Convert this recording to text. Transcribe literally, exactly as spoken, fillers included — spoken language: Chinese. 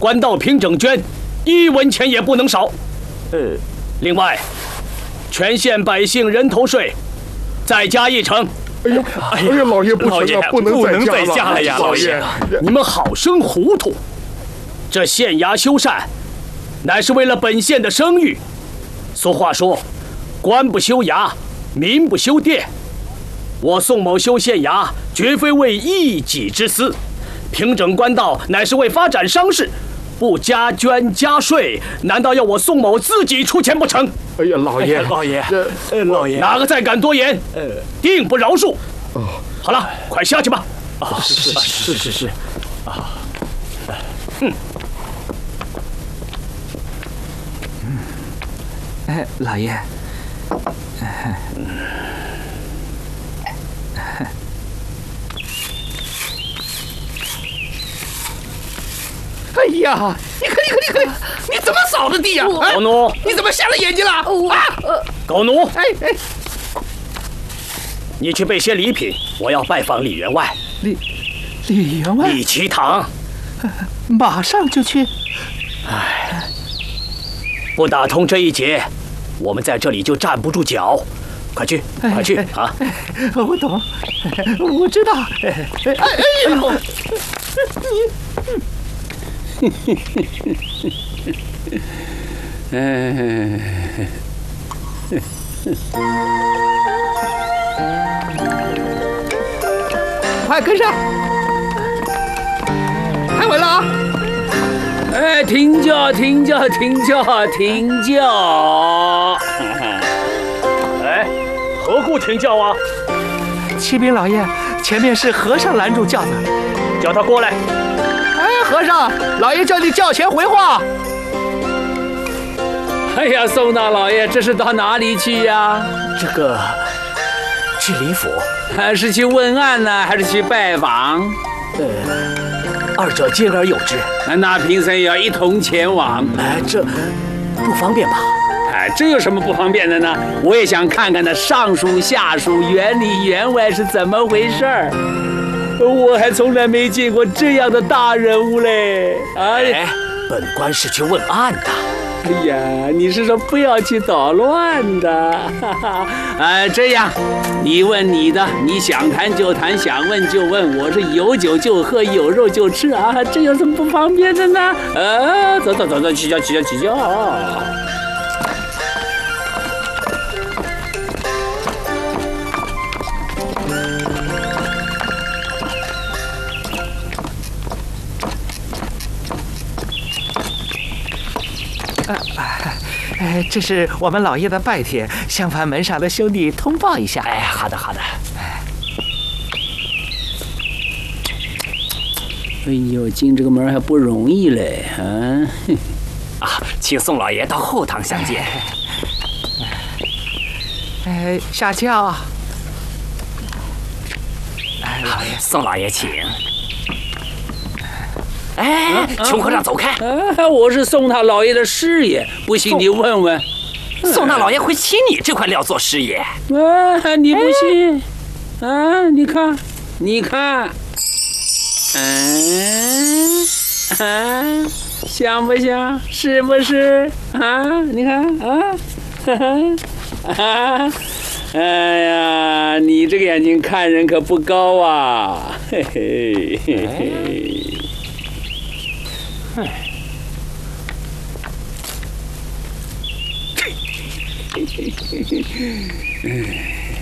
官道凭证卷，一文钱也不能少。呃，另外，全县百姓人头税再加一成。 哎呀，哎呀，老爷不行啊，不能再加了呀，老爷， 你们好生糊涂。这县衙修缮，乃是为了本县的声誉。俗话说，官不修衙，民不修店。我宋某修县衙，绝非为一己之私。平整官道乃是为发展商市，不加捐加税，难道要我宋某自己出钱不成？ 哎呀，老爷， 老爷， 这， 呃，老爷， 哪个再敢多言，呃，定不饶恕。哦，好了，快下去吧。 啊，是是是是是，啊， 嗯。 哎，老爷， 哎呀，你看，你看，你看，你怎么扫的地呀？ 狗奴， 你怎么瞎了眼睛了？啊！ 狗奴， 哎哎， 你去备些礼品，我要拜访李员外。 李李员外， 李奇堂， 马上就去。 哎，不打通这一劫，我们在这里就站不住脚。快去，快去啊！ 我懂，我知道。哎哎哎呦， 你。哎。 快跟上！开稳了啊！ 哎，停轿，停轿，停轿，停轿！ 哎，何故停轿啊？ 启禀老爷，前面是和尚拦住轿子， 叫他过来。 哎，和尚，老爷叫你轿前回话。 哎呀，宋大老爷，这是到哪里去呀？ 这个，去李府。 还是去问案呢，还是去拜访？ 呃，二者兼而有之。 那贫僧也要一同前往。 哎，这不方便吧？ 哎，这有什么不方便的呢？我也想看看那上属下属、园里园外是怎么回事儿。我还从来没见过这样的大人物嘞！ 哎，本官是去问案的。 哎呀，你是说不要去捣乱的？哈哈，呃，这样，你问你的，你想谈就谈，想问就问，我是有酒就喝，有肉就吃啊，这有什么不方便的呢？啊，走走走走，起轿起轿起轿。 哎，这是我们老爷的拜帖，向凡门上的兄弟通报一下。 哎，好的好的。 哎呦，进这个门还不容易嘞，啊！ 啊，请宋老爷到后堂相见。 哎，下轿。 哎，老爷，宋老爷请。哎，穷和尚走开！ 啊，我是宋大老爷的师爷，不信你问问。 宋大老爷会请你这块料做师爷？ 啊，你不信？啊，你看，你看，嗯，啊，像不像？是不是？啊，你看啊，哈哈，啊，哎呀，你这个眼睛看人可不高啊，嘿嘿嘿嘿。哎，嘿嘿嘿嘿嘿，哎。